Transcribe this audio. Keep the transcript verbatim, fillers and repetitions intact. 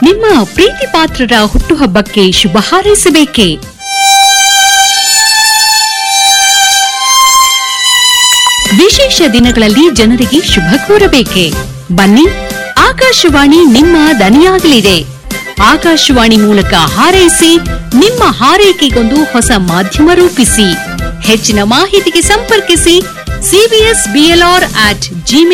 ನಿಮ್ಮ ಪ್ರೀತಿ ಪಾತ್ರರ ಹುಟ್ಟುಹಬ್ಬಕ್ಕೆ ಶುಭ ಹಾರೈಸಬೇಕೇ? ವಿಶೇಷ ದಿನಗಳಲ್ಲಿ ಜನರಿಗೆ ಶುಭ ಕೋರಬೇಕೆ? ಬನ್ನಿ, ಆಕಾಶವಾಣಿ ನಿಮ್ಮ ದನಿಯಾಗಲಿದೆ. ಆಕಾಶವಾಣಿ ಮೂಲಕ ಹಾರೈಸಿ, ನಿಮ್ಮ ಹಾರೈಕೆಗೊಂದು ಹೊಸ ಮಾಧ್ಯಮ ರೂಪಿಸಿ. ಹೆಚ್ಚಿನ ಮಾಹಿತಿಗೆ ಸಂಪರ್ಕಿಸಿ ಸಿಬಿಎಸ್ ಬಿಎಲ್ಆರ್ ಅಟ್ ಜಿಮೇಲ್